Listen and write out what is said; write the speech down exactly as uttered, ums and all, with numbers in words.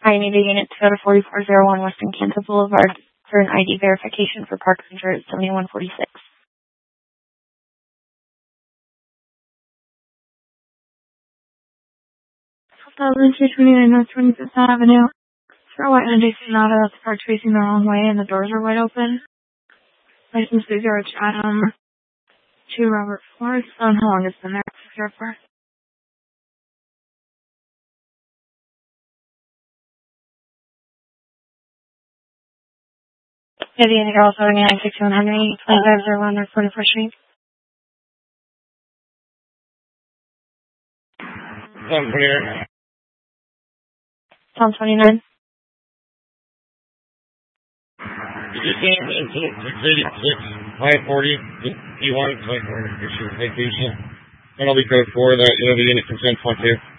I need a unit to go to forty-four oh one Western Kansas Boulevard for an I D verification for park ranger at seventy-one forty-six. two twenty-nine North twenty-fifth Avenue. For white and Jason Nada, that's parked facing the wrong way and the doors are wide open. License to zero Chatham to Robert Forrest. On how long it's been there? Here for? Vivian Girl, seventy-nine sixty-one Henry, twenty-five oh one North forty-fourth Street. Tom twenty-nine. Tom twenty-nine. You can't until six eighty-six, five forty, you want it, like, issue vacation. And I'll be code four that, you know, the unit consent point two.